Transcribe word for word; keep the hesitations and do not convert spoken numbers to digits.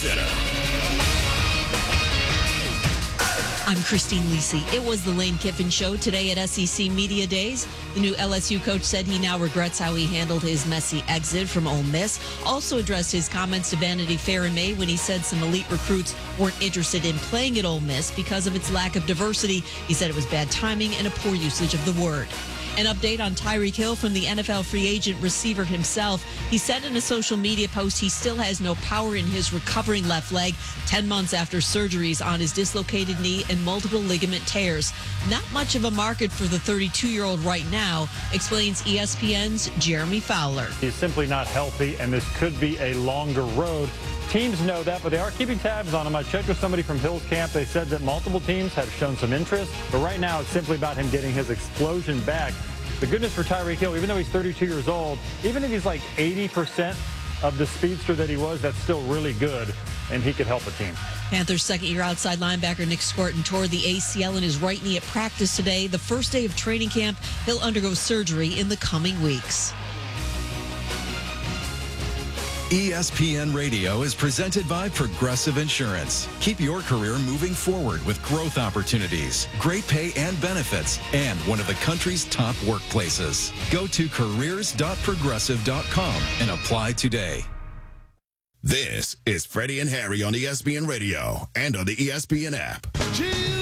Center. I'm Christine Lisi. It was the Lane Kiffin Show today at S E C Media Days. The new L S U coach said he now regrets how he handled his messy exit from Ole Miss. Also addressed his comments to Vanity Fair in May when he said some elite recruits weren't interested in playing at Ole Miss because of its lack of diversity. He said it was bad timing and a poor usage of the word. An update on Tyreek Hill from the N F L free agent receiver himself. He said in a social media post he still has no power in his recovering left leg ten months after surgeries on his dislocated knee and multiple ligament tears. Not much of a market for the thirty-two-year-old right now, explains E S P N's Jeremy Fowler. He's simply not healthy, and this could be a longer road. Teams know that, but they are keeping tabs on him. I checked with somebody from Hill's camp. They said that multiple teams have shown some interest, but right now it's simply about him getting his explosion back. The good news for Tyreek Hill, even though he's thirty-two years old, even if he's like eighty percent of the speedster that he was, that's still really good, and he could help a team. Panthers second-year outside linebacker Nick Scorton tore the A C L in his right knee at practice today. The first day of training camp, he'll undergo surgery in the coming weeks. E S P N Radio is presented by Progressive Insurance. Keep your career moving forward with growth opportunities, great pay and benefits, and one of the country's top workplaces. Go to careers dot progressive dot com and apply today. This is Freddie and Harry on E S P N Radio and on the E S P N app.